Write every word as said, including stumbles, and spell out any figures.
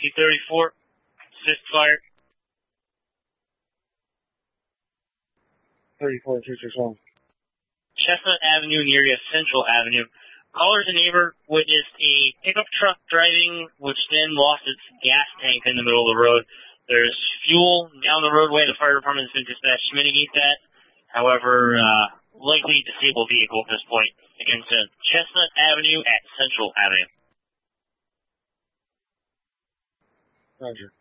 T thirty-four, assist fire. thirty-four, two six one. Chestnut Avenue near Central Avenue. Caller's a neighbor witnessed a pickup truck driving, which then lost its gas tank in the middle of the road. There's fuel down the roadway. The fire department has been dispatched to mitigate that. However, uh, likely disabled vehicle at this point. Again, to Chestnut Avenue at Central Avenue. Roger.